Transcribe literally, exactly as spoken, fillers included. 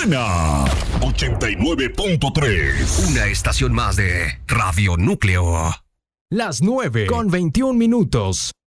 suena ochenta y nueve punto tres. Una estación más de Radio Núcleo. Las nueve con veintiún minutos.